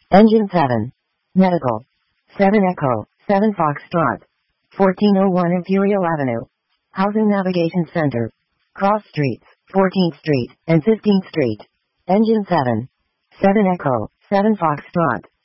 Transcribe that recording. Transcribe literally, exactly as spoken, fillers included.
Engine seven. Medical. seven Echo, seven Foxtrot. fourteen oh one Imperial Avenue. Housing Navigation Center. Cross Streets, fourteenth Street and fifteenth Street. Engine seven. seven Echo, seven Foxtrot.